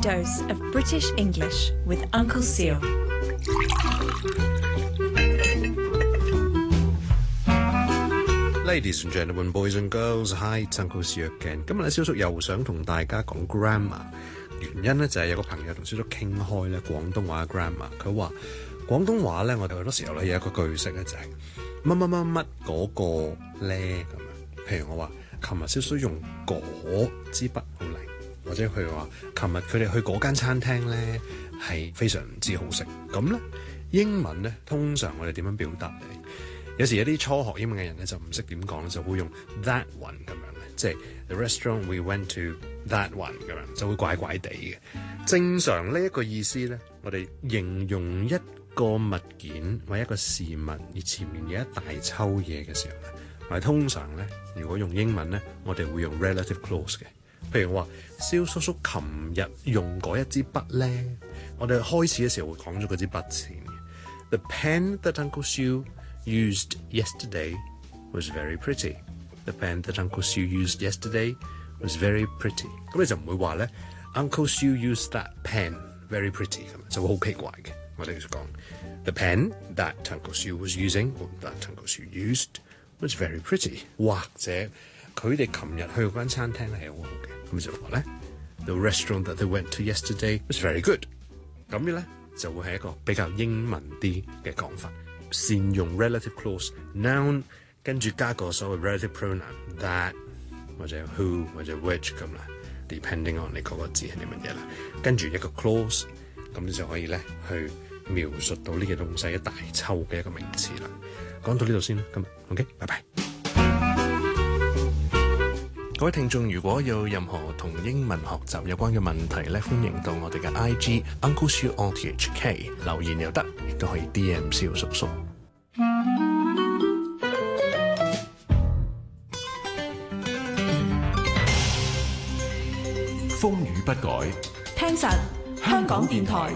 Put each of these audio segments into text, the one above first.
dose of British English with Uncle Seal. Ladies and gentlemen, boys and girls, hi, it's Uncle Seal again. 今日咧，小叔又想同大家講 grammar， 原因咧就係有個朋友同小叔傾開咧廣東話嘅 grammar， 佢話廣東話咧，我哋好多時候咧有一個句式咧就係乜乜乜乜嗰個咧咁樣。譬如我話，琴日小叔用嗰支筆好靚，或者譬如話，琴日佢哋去嗰間餐廳咧係非常之好食。咁咧英文咧通常我哋點樣表達咧？有時有啲初學英文嘅人咧就唔識點講咧，就會用 that one 咁樣嘅，即係 the restaurant we went to that one 咁樣，就會怪怪地嘅。正常呢一個意思咧，我哋形容一個物件或一個事物，而前面有一大抽嘢嘅時候咧，我哋通常咧，如果用英文咧，我哋會用 relative clause 嘅。譬如話，蕭叔叔琴日用嗰一支筆咧，我哋開始嘅時候會講咗嗰支筆先嘅。The pen that Uncle Sue used yesterday was very pretty. The pen that Uncle Sue used yesterday was very pretty. 咁你就唔會話咧 Uncle Sue used that pen very pretty 咁，就會好奇怪嘅。我哋就講 The pen that Uncle Sue was using, or that Uncle Sue used, was very pretty. 或者佢哋琴日去嗰間餐廳係好好嘅，咁就話咧 The restaurant that they went to yesterday was very good. 咁樣咧就會係一個比較英文啲嘅講法。善用 relative clause noun， 跟住加個所謂 relative pronoun that 或者 who 或者 which 咁啦 ，depending on 你嗰個字係啲乜嘢啦，跟住一個 clause， 咁你就可以咧去描述到呢個東西一大抽嘅一個名詞啦。講到呢度先啦，今日 OK， 拜拜。各位聽眾，如果有任何同英文學習有關嘅問題咧，歡迎到我哋嘅 IG Uncle Sue RTHK 留言又得，亦都可以 DM 蕭叔叔。 風雨不改， 聽實香港電台。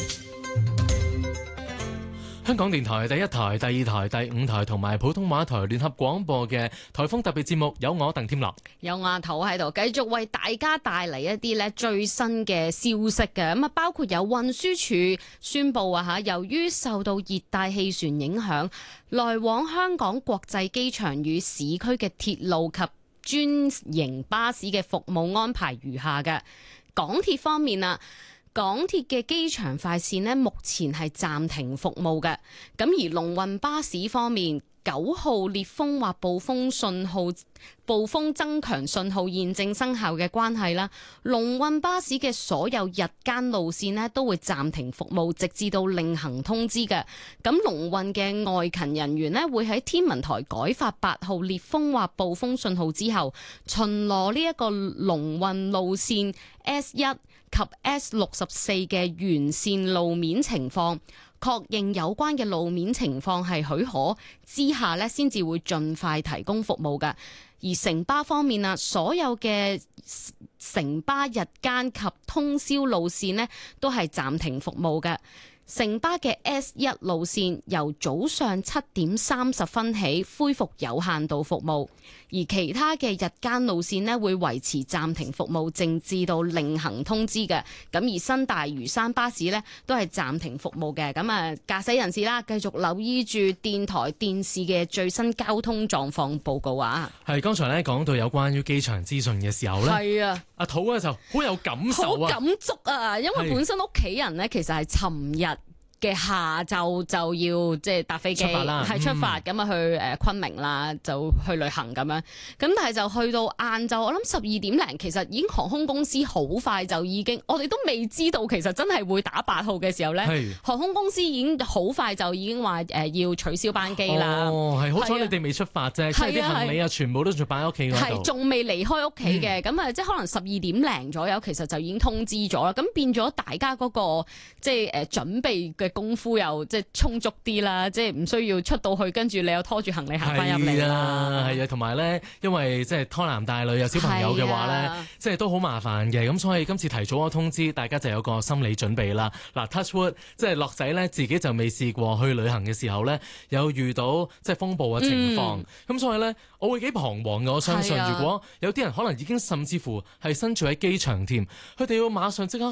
香港電台第一台、第二台、第五台同埋普通話台聯合廣播嘅颱風特別節目，有我鄧添樂， 有阿頭喺度，繼續為大家帶嚟一啲咧最新嘅消息嘅。咁啊，包括有運輸署宣布啊，由於受到熱帶氣旋影響，來往香港國際機場與市區嘅鐵路及專營巴士嘅服務安排如下嘅。港鐵方面啊，港鐵嘅機場快線呢，目前係暫停服務嘅。咁而龍運巴士方面，9號烈風或暴風增強信號現正生效嘅關係啦，龍運巴士嘅所有日間路線呢都會暫停服務，直至到另行通知嘅。咁龍運嘅外勤人員呢會喺天文台改發8號烈風或暴風信號之後，巡邏呢一個龍運路線 S1 及 S64 嘅完善路面情況，確認有關嘅路面情況係許可之下呢，先至會盡快提供服務嘅。而城巴方面啊，所有嘅城巴日間及通宵路線呢都係暫停服務嘅。城巴嘅 S1 路線由早上7點30分起恢復有限度服務，而其他嘅日間路線呢會維持暫停服務，直至到另行通知嘅。咁而新大嶼山巴士呢都係暫停服務嘅。咁啊，駕駛人士啦，繼續留意住電台、電視嘅最新交通狀況報告啊。 係剛才咧講到有關於機場資訊嘅時候咧，係啊，阿土咧就好有感受啊， 好感觸啊，因為本身屋企人咧其實係尋日嘅下晝就要即係搭飛機係出發咁啊，去昆明啦，就去旅行咁樣。咁但係就去到晏晝，我諗12點零，其實已經航空公司好快就已經，我哋都未知道其實真係會打8號嘅時候咧，航空公司已經好快就已經話要取消班機啦。哦，係好彩你哋未出發啫，即係啲行李啊全部都仲擺喺屋企嗰度，係仲未離開屋企嘅。咁啊，即係可能12點零左右，其實就已經通知咗啦。咁變咗大家嗰個即係準備嘅功夫又即係充足啲啦，即係唔需要出到去，跟住你又拖住行李行翻入嚟啦。係啊，同埋咧，因為即係拖男帶女有小朋友嘅話咧，即係都好麻煩嘅。咁所以今次提早咗通知，大家就有個心理準備啦。嗱 ，touch wood， 即係樂仔咧自己就未試過去旅行嘅時候咧，有遇到即係風暴嘅情況。咁所以咧，我會幾彷徨嘅。我相信如果有啲人可能已經甚至乎係身處喺機場添，佢哋要馬上即刻